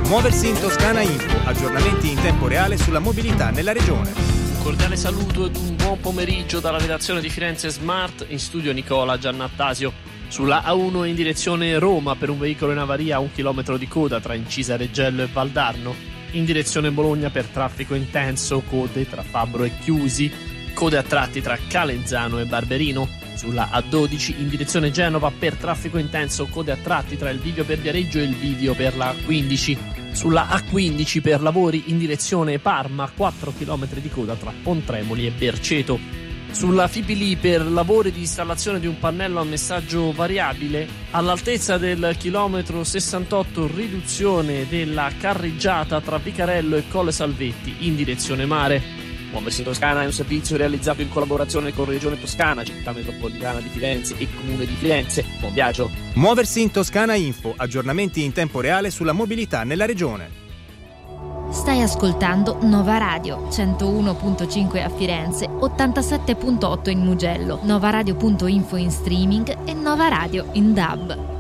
Muoversi in Toscana Info, aggiornamenti in tempo reale sulla mobilità nella regione. Un cordiale saluto ed un buon pomeriggio dalla redazione di Firenze Smart, in studio Nicola Giannattasio. Sulla A1 in direzione Roma per un veicolo in avaria a 1 chilometro di coda tra Incisa Reggello e Valdarno. In direzione Bologna per traffico intenso, code tra Fabbro e Chiusi, code a tratti tra Calenzano e Barberino. Sulla A12 in direzione Genova per traffico intenso, code a tratti tra il bivio per Viareggio e il bivio per la A15. Sulla A15 per lavori in direzione Parma, 4 km di coda tra Pontremoli e Berceto. Sulla Fipili per lavori di installazione di un pannello a messaggio variabile, all'altezza del chilometro 68 riduzione della carreggiata tra Vicarello e Colle Salvetti in direzione mare. Muoversi in Toscana è un servizio realizzato in collaborazione con Regione Toscana, Città Metropolitana di Firenze e Comune di Firenze. Buon viaggio! Muoversi in Toscana Info, aggiornamenti in tempo reale sulla mobilità nella regione. Stai ascoltando Nova Radio, 101.5 a Firenze, 87.8 in Mugello, novaradio.info in streaming e Nova Radio in DAB.